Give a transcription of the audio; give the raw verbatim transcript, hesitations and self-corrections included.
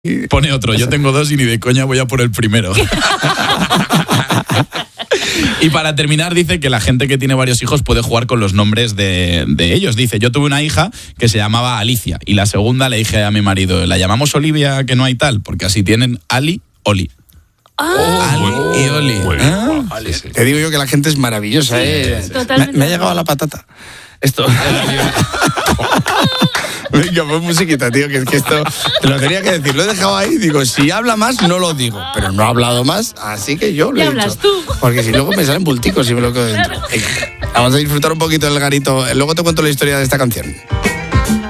Pone otro, yo tengo dos y ni de coña voy a por el primero. Y para terminar dice que la gente que tiene varios hijos puede jugar con los nombres de, de ellos. Dice, yo tuve una hija que se llamaba Alicia y la segunda le dije a mi marido, la llamamos Olivia, que no hay tal, porque así tienen Ali, Oli. Ah, Ali bueno, y Oli. bueno, ¿Ah? bueno, vale, sí. Te digo yo que la gente es maravillosa, Sí, ¿eh? sí, Me, me ha llegado a la patata. Esto. Venga, pues musiquita, tío, que es que esto te lo tenía que decir. Lo he dejado ahí, digo, si habla más, no lo digo. Pero no ha hablado más, así que yo lo he ¿Qué hablas dicho. tú? Porque si luego me salen bulticos y me lo quedo dentro. Venga, vamos a disfrutar un poquito del garito. Luego te cuento la historia de esta canción.